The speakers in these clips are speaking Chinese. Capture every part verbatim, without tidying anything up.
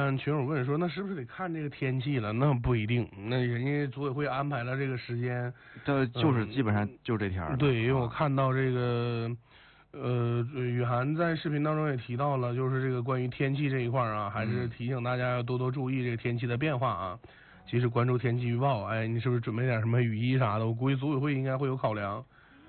看群友问说，那是不是得看这个天气了？那不一定，那人家组委会安排了这个时间， 这就是基本上就这天儿、 嗯。对，因为我看到这个，呃，雨涵在视频当中也提到了，就是这个关于天气这一块啊，还是提醒大家要多多注意这个天气的变化啊，及时关注天气预报。哎，你是不是准备点什么雨衣啥的？我估计组委会应该会有考量。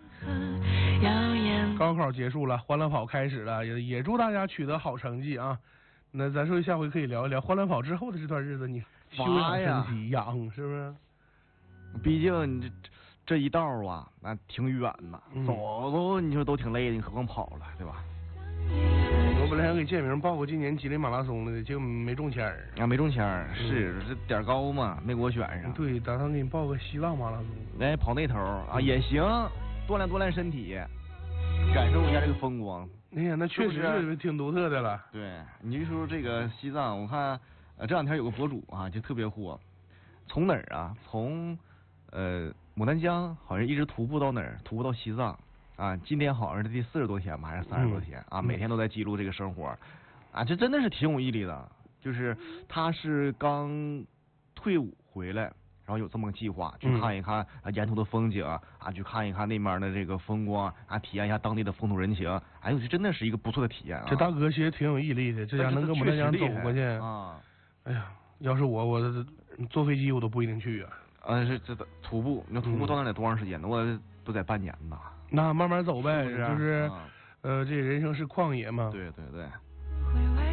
高考结束了，欢乐跑开始了，也也祝大家取得好成绩啊！那咱说下回可以聊一聊欢乐跑之后的这段日子，你休养身体养是不是？ 毕竟你这这一道啊，那挺远呐，嗯、走都你说都挺累的，你何况跑了，对吧？ 我本来想给建明报个今年吉林马拉松的，结果没中签儿。 啊，没中签儿，是、嗯、这点高嘛，没给我选上。 对，打算给你报个西藏马拉松。 来跑那头啊、嗯、也行，锻炼锻炼身体。感受一下这个风光， 哎呀，那确实是挺独特的了。 对，你就说这个西藏，我看呃这两天有个博主啊，就特别火，从哪儿啊？从呃牡丹江好像一直徒步到哪儿？徒步到西藏啊！今天好像是第四十多天吧，还是三十多天、嗯、啊？每天都在记录这个生活啊，这真的是挺有毅力的。就是他是刚退伍回来。然后有这么个计划，去看一看啊沿途的风景啊，去看一看那边的这个风光啊，体验一下当地的风土人情。哎呦，这真的是一个不错的体验啊！ 这大哥其实挺有毅力的，这家能跟牡丹江走过去啊！ 哎呀，要是我，我坐飞机我都不一定去啊。 啊，是这徒步，你要徒步到那得多长时间呢？我都得半年吧。 那慢慢走呗，就是呃，这人生是旷野嘛。 对对对。